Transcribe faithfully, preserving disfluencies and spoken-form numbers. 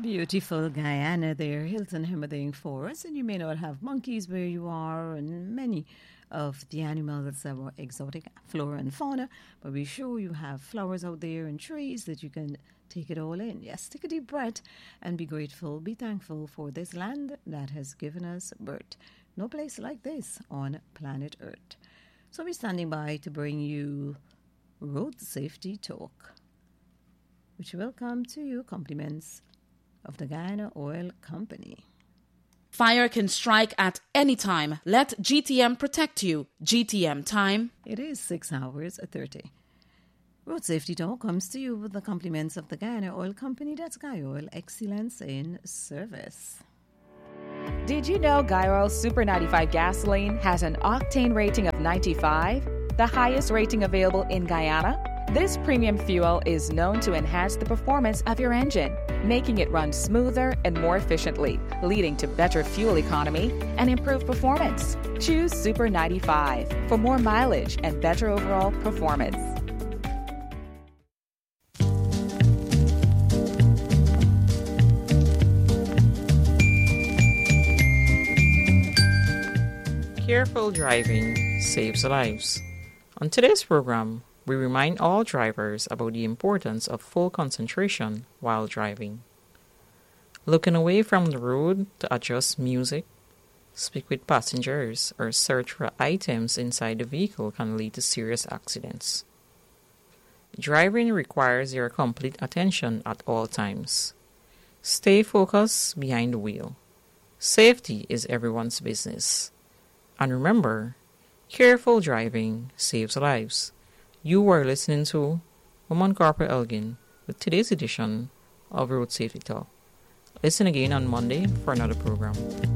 Beautiful Guyana there, Hilton Hemmerthing Forest, and you may not have monkeys where you are and many of the animals that were exotic flora and fauna, but be sure you have flowers out there and trees that you can take it all in. Yes, take a deep breath and be grateful, be thankful for this land that has given us birth. No place like this on planet Earth. So we're standing by to bring you Road Safety Talk, which will come to you compliments of the Guyana Oil Company. Fire can strike at any time. Let G T M protect you. G T M time. It is six hours thirty. Road Safety Talk comes to you with the compliments of the Guyana Oil Company. That's Guy Oil, excellence in service. Did you know Guy Oil Super ninety-five gasoline has an octane rating of ninety-five, the highest rating available in Guyana? This premium fuel is known to enhance the performance of your engine, making it run smoother and more efficiently, leading to better fuel economy and improved performance. Choose Super ninety-five for more mileage and better overall performance. Careful driving saves lives. On today's program, we remind all drivers about the importance of full concentration while driving. Looking away from the road to adjust music, speak with passengers, or search for items inside the vehicle can lead to serious accidents. Driving requires your complete attention at all times. Stay focused behind the wheel. Safety is everyone's business. And remember, careful driving saves lives. You are listening to Woman Corporal Elgin with today's edition of Road Safety Talk. Listen again on Monday for another program.